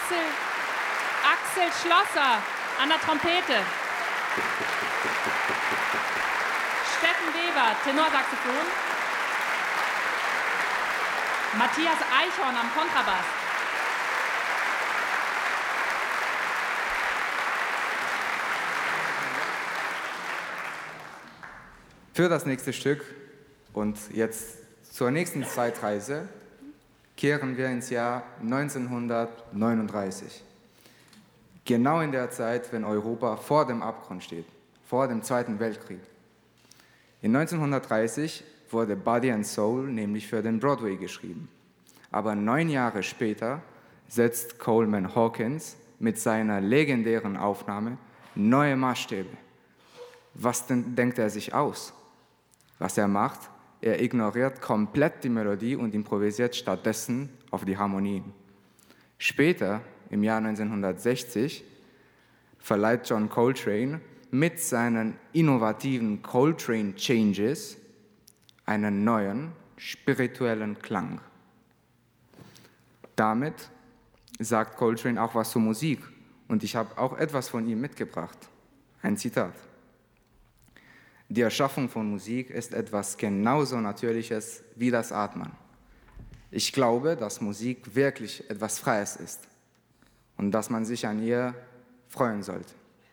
Axel Schlosser an der Trompete. Steffen Weber, Tenorsaxophon. Matthias Eichhorn am Kontrabass. Für das nächste Stück und jetzt zur nächsten Zeitreise kehren wir ins Jahr 1939. Genau in der Zeit, wenn Europa vor dem Abgrund steht, vor dem Zweiten Weltkrieg. In 1930 wurde Body and Soul nämlich für den Broadway geschrieben. Aber 9 Jahre später setzt Coleman Hawkins mit seiner legendären Aufnahme neue Maßstäbe. Was denn denkt er sich aus? Was er macht, er ignoriert komplett die Melodie und improvisiert stattdessen auf die Harmonien. Später, im Jahr 1960, verleiht John Coltrane mit seinen innovativen Coltrane Changes einen neuen, spirituellen Klang. Damit sagt Coltrane auch was zur Musik und ich habe auch etwas von ihm mitgebracht. Ein Zitat. Die Erschaffung von Musik ist etwas genauso Natürliches wie das Atmen. Ich glaube, dass Musik wirklich etwas Freies ist und dass man sich an ihr freuen sollte.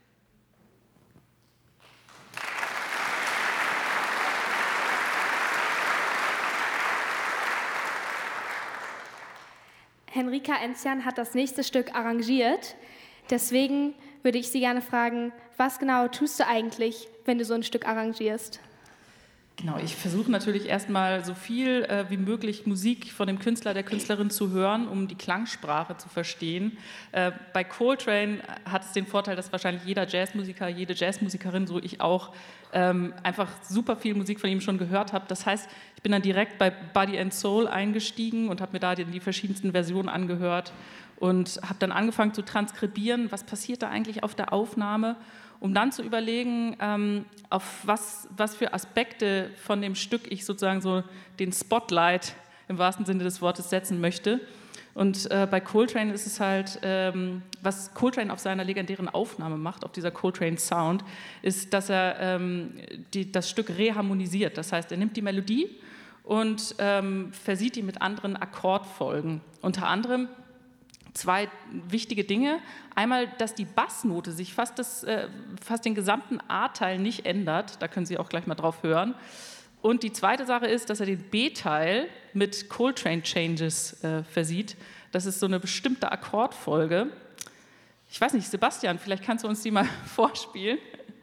Henrika Enzian hat das nächste Stück arrangiert. Deswegen würde ich Sie gerne fragen, was genau tust du eigentlich, wenn du so ein Stück arrangierst? Genau, ich versuche natürlich erstmal so viel wie möglich Musik von dem Künstler, der Künstlerin zu hören, um die Klangsprache zu verstehen. Bei Coltrane hat es den Vorteil, dass wahrscheinlich jeder Jazzmusiker, jede Jazzmusikerin, so ich auch, einfach super viel Musik von ihm schon gehört habe. Das heißt, ich bin dann direkt bei Body and Soul eingestiegen und habe mir da die verschiedensten Versionen angehört und habe dann angefangen zu transkribieren, was passiert da eigentlich auf der Aufnahme, um dann zu überlegen, auf was für Aspekte von dem Stück ich sozusagen so den Spotlight im wahrsten Sinne des Wortes setzen möchte. Und bei Coltrane ist es halt, was Coltrane auf seiner legendären Aufnahme macht, auf dieser Coltrane Sound, ist, dass er das Stück reharmonisiert. Das heißt, er nimmt die Melodie und versieht die mit anderen Akkordfolgen. Unter anderem 2 wichtige Dinge. Einmal, dass die Bassnote sich fast den gesamten A-Teil nicht ändert. Da können Sie auch gleich mal drauf hören. Und die zweite Sache ist, dass er den B-Teil mit Coltrane Changes versieht. Das ist so eine bestimmte Akkordfolge. Ich weiß nicht, Sebastian, vielleicht kannst du uns die mal vorspielen.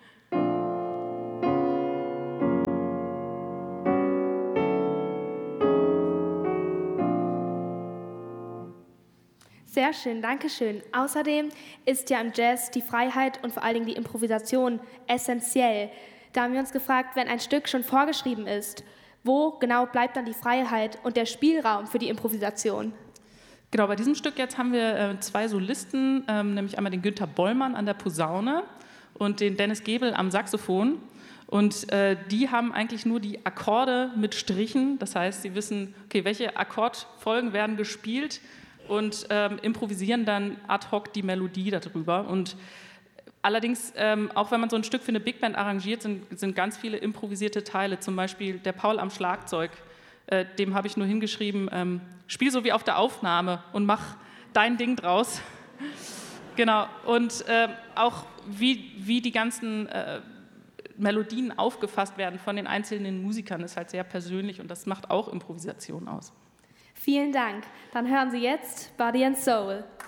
Sehr schön, danke schön. Außerdem ist ja im Jazz die Freiheit und vor allen Dingen die Improvisation essentiell. Da haben wir uns gefragt, wenn ein Stück schon vorgeschrieben ist, wo genau bleibt dann die Freiheit und der Spielraum für die Improvisation? Genau, bei diesem Stück jetzt haben wir 2 Solisten, nämlich einmal den Günther Bollmann an der Posaune und den Dennis Gebel am Saxophon. Und die haben eigentlich nur die Akkorde mit Strichen. Das heißt, sie wissen, okay, welche Akkordfolgen werden gespielt und improvisieren dann ad hoc die Melodie darüber. Und allerdings, auch wenn man so ein Stück für eine Big Band arrangiert, sind ganz viele improvisierte Teile. Zum Beispiel der Paul am Schlagzeug, dem habe ich nur hingeschrieben, spiel so wie auf der Aufnahme und mach dein Ding draus. Genau, und auch wie die ganzen Melodien aufgefasst werden von den einzelnen Musikern, ist halt sehr persönlich und das macht auch Improvisation aus. Vielen Dank. Dann hören Sie jetzt Body and Soul.